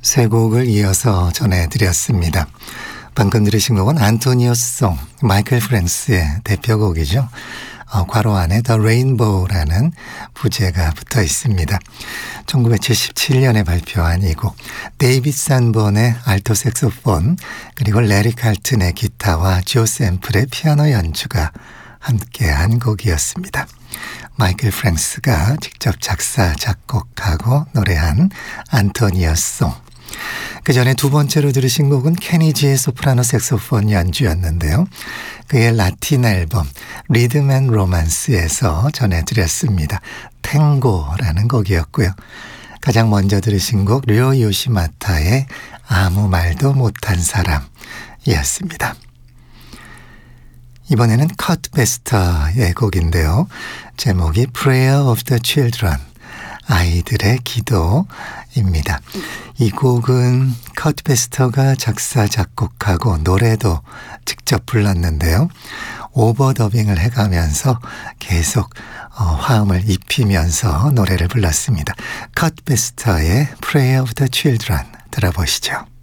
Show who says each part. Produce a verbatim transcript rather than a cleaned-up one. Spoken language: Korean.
Speaker 1: 세 곡을 이어서 전해드렸습니다. 방금 들으신 곡은 안토니오송, 마이클 프랜스의 대표곡이죠. 어, 괄호 안에 The Rainbow라는 부제가 붙어 있습니다. 천구백칠십칠 년에 발표한 이 곡, 데이빗 산본의 알토 색소폰, 그리고 레리 칼튼의 기타와 조 샘플의 피아노 연주가 함께한 곡이었습니다. 마이클 프랜스가 직접 작사, 작곡하고 노래한 안토니오송. 그 전에 두 번째로 들으신 곡은 케니지의 소프라노 색소폰 연주였는데요. 그의 라틴 앨범 리듬 앤 로만스에서 전해드렸습니다. 탱고라는 곡이었고요. 가장 먼저 들으신 곡 료 요시마타의 아무 말도 못한 사람이었습니다. 이번에는 컷 베스터의 곡인데요. 제목이 Prayer of the Children, 아이들의 기도입니다. 이 곡은 컷 베스터가 작사, 작곡하고 노래도 직접 불렀는데요. 오버더빙을 해가면서 계속 어, 화음을 입히면서 노래를 불렀습니다. 컷 베스터의 Prayer of the Children 들어보시죠.